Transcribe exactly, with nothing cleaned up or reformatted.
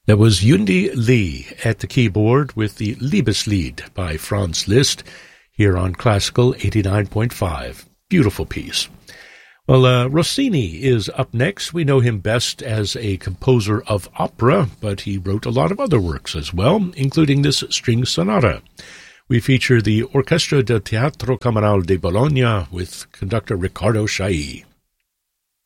That was Yundi Lee at the keyboard with the Liebeslied by Franz Liszt here on Classical eighty-nine point five. Beautiful piece. Well, uh, Rossini is up next. We know him best as a composer of opera, but he wrote a lot of other works as well, including this string sonata. We feature the Orchestra del Teatro Camerale de Bologna with conductor Riccardo Chailly.